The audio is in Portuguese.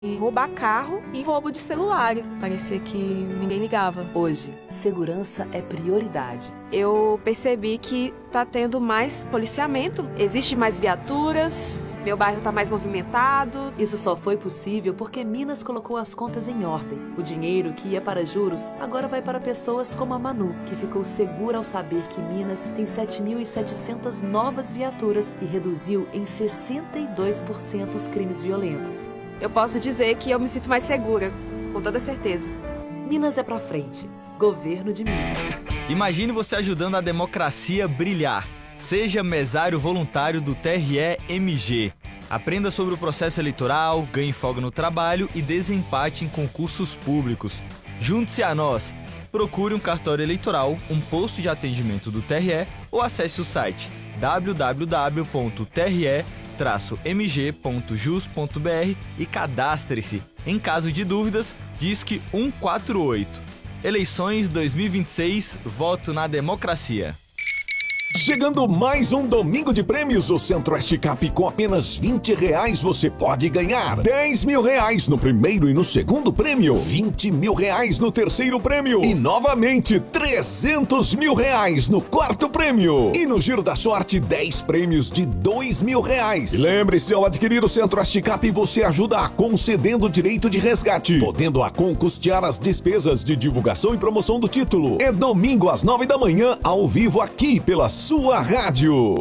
roubar carro e roubo de celulares. Parecia que ninguém ligava. Hoje, segurança é prioridade. Eu percebi que tá tendo mais policiamento, existe mais viaturas, meu bairro tá mais movimentado. Isso só foi possível porque Minas colocou as contas em ordem. O dinheiro que ia para juros agora vai para pessoas como a Manu, que ficou segura ao saber que Minas tem 7.700 novas viaturas e reduziu em 62% os crimes violentos. Eu posso dizer que eu me sinto mais segura, com toda certeza. Minas é pra frente. Governo de Minas. Imagine você ajudando a democracia brilhar. Seja mesário voluntário do TRE-MG. Aprenda sobre o processo eleitoral, ganhe folga no trabalho e desempate em concursos públicos. Junte-se a nós. Procure um cartório eleitoral, um posto de atendimento do TRE ou acesse o site www.tre-mg.jus.br e cadastre-se. Em caso de dúvidas, disque 148. Eleições 2026, voto na democracia. Chegando mais um domingo de prêmios, o Centro-Oeste Cap com apenas R$20 você pode ganhar R$10.000 no primeiro e no segundo prêmio, R$20.000 no terceiro prêmio e novamente R$300.000 no quarto prêmio. E no Giro da Sorte, 10 prêmios de R$2.000. E lembre-se, ao adquirir o Centro-Oeste Cap, você ajuda a concedendo o direito de resgate, podendo a custear as despesas de divulgação e promoção do título. É domingo às 9 da manhã, ao vivo aqui pela sua rádio.